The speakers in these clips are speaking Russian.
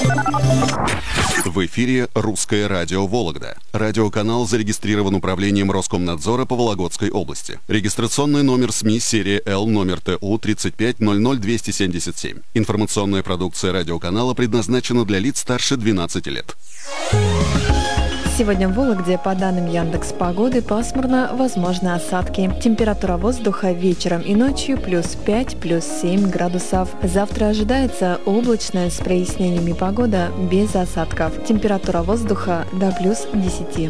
В эфире «Русское радио Вологда». Радиоканал зарегистрирован управлением Роскомнадзора по Вологодской области. Регистрационный номер СМИ серия Л номер ТУ 3500277. Информационная продукция радиоканала предназначена для лиц старше 12 лет. Сегодня в Вологде, по данным Яндекс.Погоды, пасмурно, возможны осадки. Температура воздуха вечером и ночью плюс 5, плюс 7 градусов. Завтра ожидается облачная с прояснениями погода без осадков. Температура воздуха до плюс 10.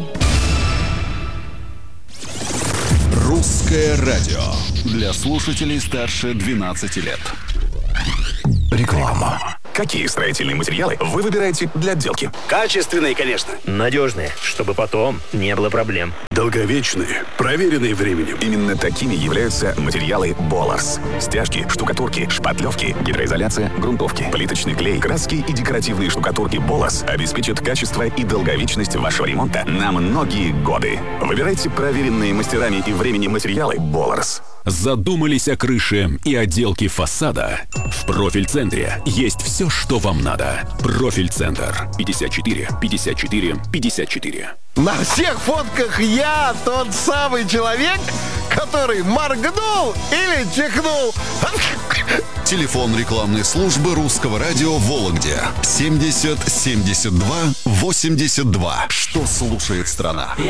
«Русское радио» для слушателей старше 12 лет. Реклама. Какие строительные материалы вы выбираете для отделки? Качественные, конечно. Надежные, чтобы потом не было проблем. Долговечные, проверенные временем. Именно такими являются материалы Боларс. Стяжки, штукатурки, шпатлевки, гидроизоляция, грунтовки, плиточный клей, краски и декоративные штукатурки Боларс обеспечат качество и долговечность вашего ремонта на многие годы. Выбирайте проверенные мастерами и временем материалы Боларс. Задумались о крыше и отделке фасада? В Профиль-центре есть все, что вам надо. Профиль-центр. 54 54 54. На всех фотках я тот самый человек, который моргнул или чихнул. Телефон рекламной службы Русского радио в Вологде. 70 72 82. Что слушает страна?